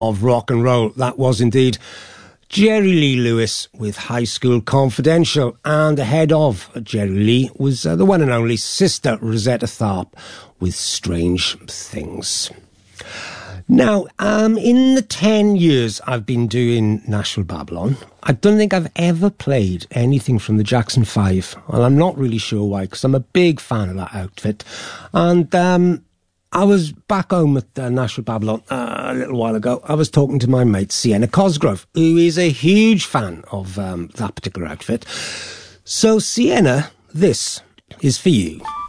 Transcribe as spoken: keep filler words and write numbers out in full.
of rock and roll. That was indeed Jerry Lee Lewis with High School Confidential, and ahead of Jerry Lee was uh, the one and only Sister Rosetta Tharpe with Strange Things. Now, um, in the ten years I've been doing Nashville Babylon, I don't think I've ever played anything from the Jackson five. Well, I'm not really sure why, because I'm a big fan of that outfit. And um, I was back home at uh, Nashville Babylon uh, a little while ago. I was talking to my mate Sienna Cosgrove, who is a huge fan of um, that particular outfit. So, Sienna, this is for you.